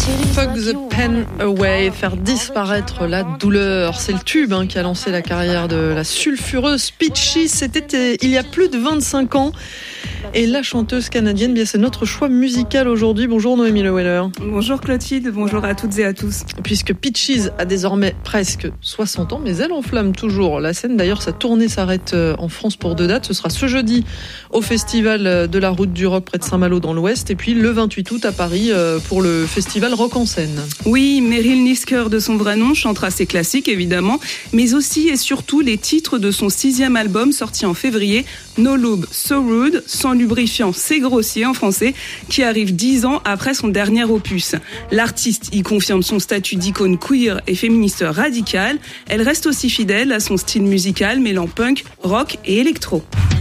Fog the pen away, faire disparaître la douleur. C'est le tube qui a lancé la carrière de la sulfureuse Peaches. C'était il y a plus de 25 ans. Et la chanteuse canadienne, bien c'est notre choix musical aujourd'hui. Bonjour Noémie Leweller. Bonjour Clotilde, bonjour à toutes et à tous. Puisque Peaches a désormais presque 60 ans, mais elle enflamme toujours la scène. D'ailleurs, sa tournée s'arrête en France pour 2 dates. Ce sera ce jeudi au festival de la Route du Rock près de Saint-Malo dans l'Ouest. Et puis le 28 août à Paris pour le festival Rock en scène. Oui, Meryl Nisker de son vrai nom chantera ses classiques évidemment, mais aussi et surtout les titres de son 6e album sorti en février, No Lube, So Rude, sans lubrifiant, c'est grossier en français, qui arrive 10 ans après son dernier opus. L'artiste y confirme son statut d'icône queer et féministe radicale. Elle reste aussi fidèle à son style musical mêlant punk, rock et électro.